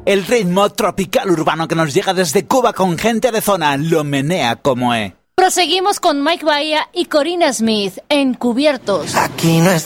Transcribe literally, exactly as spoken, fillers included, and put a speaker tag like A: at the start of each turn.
A: El ritmo tropical urbano que nos llega desde Cuba con Gente de Zona lo menea como es.
B: Proseguimos con Mike Bahía y Corina Smith, Encubiertos.
C: Aquí no es